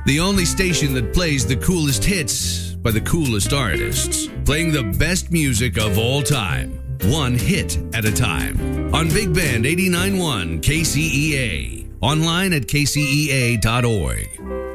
The only station that plays the coolest hits by the coolest artists. Playing the best music of all time. One hit at a time. On Big Band 89.1 KCEA. Online at kcea.org.